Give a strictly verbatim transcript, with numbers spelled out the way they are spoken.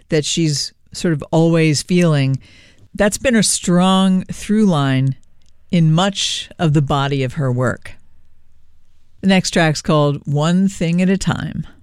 that she's sort of always feeling, that's been a strong through line in much of the body of her work. The next track's called One Thing at a Time.